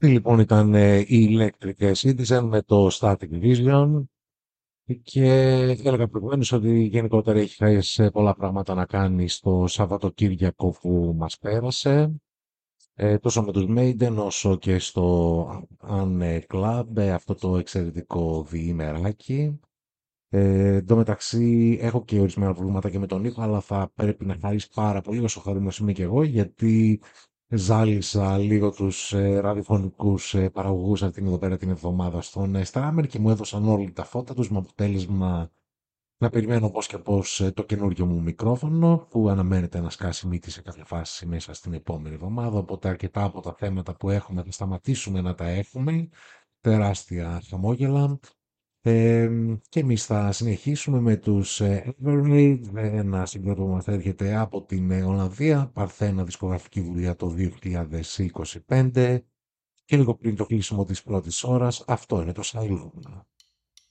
Τι λοιπόν ήταν οι Electric Citizen με το Static Vision και έλεγα προηγουμένως ότι γενικότερα έχει πολλά πράγματα να κάνει στο Σαββατοκύριακο που μας πέρασε, τόσο με τους Maiden όσο και στο Anne Club, αυτό το εξαιρετικό διήμεράκι. Εν τω μεταξύ έχω και ορισμένα προβλήματα και με τον ήχο, αλλά θα πρέπει να χαρίσει πάρα πολύ όσο χαρούμενος είμαι και εγώ, γιατί ζάλισα λίγο τους ραδιοφωνικούς παραγωγούς αυτήν εδώ πέρα την εβδομάδα στον Στράμερ και μου έδωσαν όλοι τα φώτα τους με αποτέλεσμα να περιμένω πώς και πώς το καινούριο μου μικρόφωνο που αναμένεται να σκάσει μύτη σε κάποια φάση μέσα στην επόμενη εβδομάδα, οπότε αρκετά από τα θέματα που έχουμε θα σταματήσουμε να τα έχουμε, τεράστια χαμόγελα. Και εμείς θα συνεχίσουμε με τους Evergreen, ένα συγκρότημα που μας έρχεται από την Ολλανδία, παρθένα δισκογραφική δουλειά το 2025 και λίγο πριν το κλείσιμο της πρώτης ώρας, αυτό είναι το Silent.